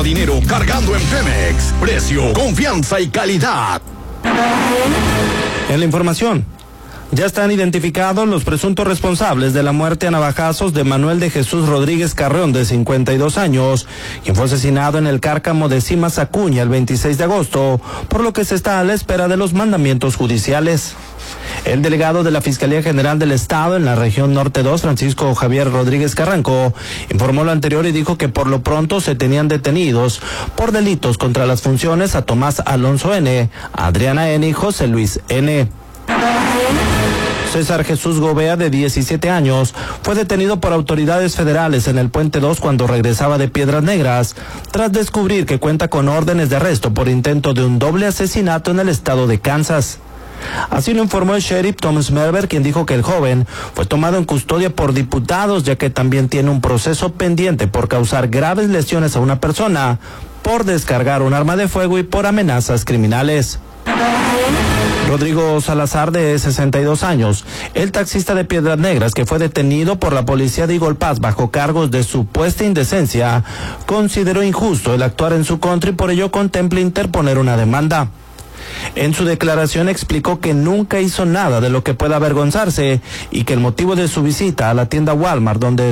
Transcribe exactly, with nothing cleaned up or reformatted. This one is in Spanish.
dinero cargando en Pemex. Precio, confianza y calidad. En la información, ya están identificados los presuntos responsables de la muerte a navajazos de Manuel de Jesús Rodríguez Carreón, de cincuenta y dos años, quien fue asesinado en el cárcamo de Cimas Acuña el veintiséis de agosto, por lo que se está a la espera de los mandamientos judiciales. El delegado de la Fiscalía General del Estado en la región Norte dos, Francisco Javier Rodríguez Carranco, informó lo anterior y dijo que por lo pronto se tenían detenidos por delitos contra las funciones a Tomás Alonso N., Adriana N. y José Luis N. César Jesús Gobea, de diecisiete años, fue detenido por autoridades federales en el Puente dos cuando regresaba de Piedras Negras, tras descubrir que cuenta con órdenes de arresto por intento de un doble asesinato en el estado de Kansas. Así lo informó el sheriff Tom Smerber, quien dijo que el joven fue tomado en custodia por diputados, ya que también tiene un proceso pendiente por causar graves lesiones a una persona, por descargar un arma de fuego y por amenazas criminales. Rodrigo Salazar, de sesenta y dos años, el taxista de Piedras Negras, que fue detenido por la policía de Eagle Pass bajo cargos de supuesta indecencia, consideró injusto el actuar en su contra y por ello contempla interponer una demanda. En su declaración explicó que nunca hizo nada de lo que pueda avergonzarse y que el motivo de su visita a la tienda Walmart, donde